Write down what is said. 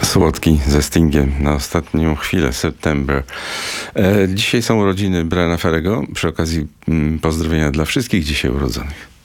Słodki ze Stingiem na ostatnią chwilę, September. Dzisiaj są urodziny Briana Ferry'ego. Przy okazji pozdrowienia dla wszystkich dzisiaj urodzonych.